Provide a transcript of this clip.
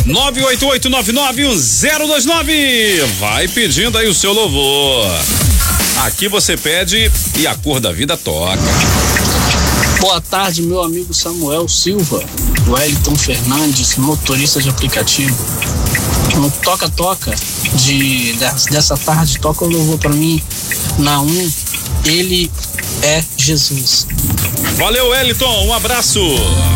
988991029. Vai pedindo aí o seu louvor. Aqui você pede e a cor da vida toca. Boa tarde, meu amigo Samuel Silva, Wellington Fernandes, motorista de aplicativo. No toca-toca dessa tarde, toca o louvor pra mim na 1, ele é Jesus. Valeu, Wellington, um abraço.